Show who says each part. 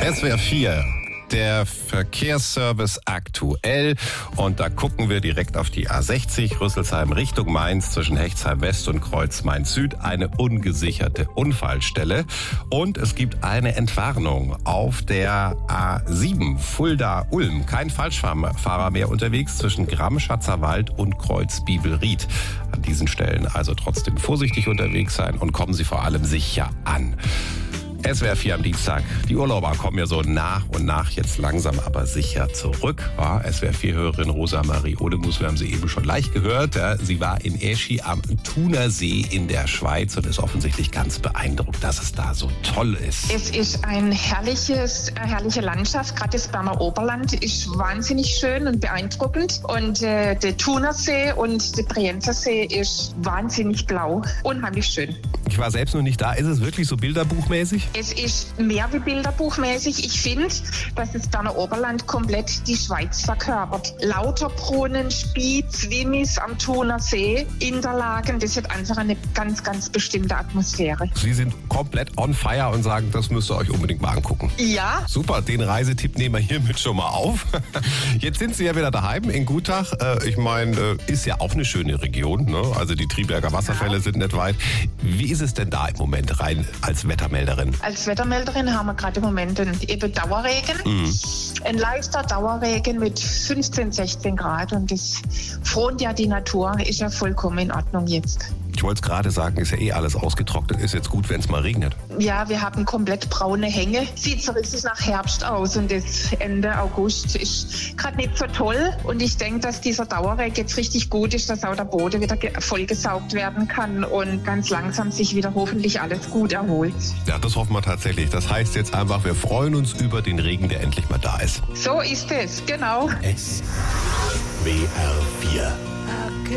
Speaker 1: SWR 4. Der Verkehrsservice aktuell. Und da gucken wir direkt auf die A60 Rüsselsheim Richtung Mainz zwischen Hechtsheim West und Kreuz Mainz Süd. Eine ungesicherte Unfallstelle. Und es gibt eine Entwarnung auf der A7 Fulda-Ulm. Kein Falschfahrer mehr unterwegs zwischen Gramm-Schatzerwald und Kreuz Bibelried. An diesen Stellen also trotzdem vorsichtig unterwegs sein und kommen Sie vor allem sicher an. SWR 4 am Dienstag. Die Urlauber kommen ja so nach und nach jetzt langsam aber sicher zurück. Ja, SWR 4-Hörerin Rosa-Marie Olemus, wir haben sie eben schon leicht gehört. Ja, sie war in Eschi am Thunersee in der Schweiz und ist offensichtlich ganz beeindruckt, dass es da so toll ist.
Speaker 2: Es ist eine herrliche Landschaft. Gerade das Berner Oberland ist wahnsinnig schön und beeindruckend. Und der Thunersee und der Brienzer See ist wahnsinnig blau. Unheimlich schön.
Speaker 1: Ich war selbst noch nicht da. Ist es wirklich so bilderbuchmäßig?
Speaker 2: Es ist mehr wie bilderbuchmäßig. Ich finde, dass das Berner Oberland komplett die Schweiz verkörpert. Lauter Brunnen, Spiez, Wimmis am Thunersee, Interlaken, das hat einfach eine ganz, ganz bestimmte Atmosphäre.
Speaker 1: Sie sind komplett on fire und sagen, das müsst ihr euch unbedingt mal angucken.
Speaker 2: Ja.
Speaker 1: Super, den Reisetipp nehmen wir hiermit schon mal auf. Jetzt sind Sie ja wieder daheim in Gutach. Ich meine, ist ja auch eine schöne Region, ne? Also die Triberger Wasserfälle sind nicht weit. Wie ist es denn da im Moment rein als Wettermelderin?
Speaker 2: Als Wettermelderin haben wir gerade im Moment eben Dauerregen. Ein leichter Dauerregen mit 15, 16 Grad und das front ja die Natur, ist ja vollkommen in Ordnung jetzt.
Speaker 1: Ich wollte es gerade sagen, ist ja eh alles ausgetrocknet. Ist jetzt gut, wenn es mal regnet.
Speaker 2: Ja, wir haben komplett braune Hänge. Sieht so richtig nach Herbst aus und das Ende August ist gerade nicht so toll. Und ich denke, dass dieser Dauerregen jetzt richtig gut ist, dass auch der Boden wieder vollgesaugt werden kann und ganz langsam sich wieder hoffentlich alles gut erholt.
Speaker 1: Ja, das hoffen wir tatsächlich. Das heißt jetzt einfach, wir freuen uns über den Regen, der endlich mal da ist.
Speaker 2: So ist es, genau.
Speaker 1: SWR 4